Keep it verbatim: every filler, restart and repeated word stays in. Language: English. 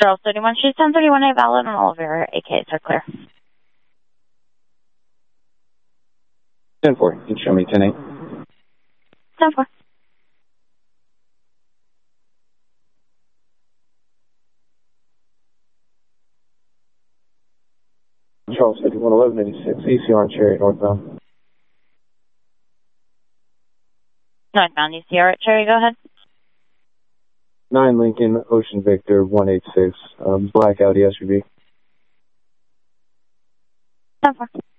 Charles thirty-one, she's ten thirty-one A valid, and all of your A Ks are clear. ten four, you can show me ten eight. ten four. Charles fifty-one, eleven eighty-six, E C R Cherry, northbound. Northbound E C R at Cherry, go ahead. nine Lincoln, Ocean Victor, one eight six, um, black Audi S U V. ten four.